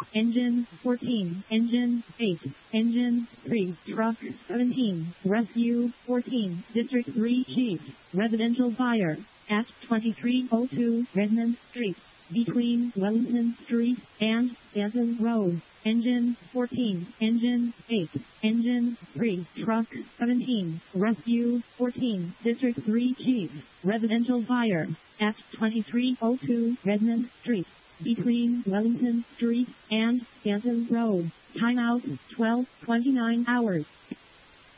Engine 14, Engine 8, Engine 3, Truck 17, Rescue 14, District 3 Chief, Residential Fire, at 2302 Redmond Street, between Wellington Street and Stanton Road. Engine 14, Engine 8, Engine 3, Truck 17, Rescue 14, District 3 Chief, Residential Fire, at 2302 Redmond Street, between Wellington Street and Stanton Road. Timeout 12:29 hours.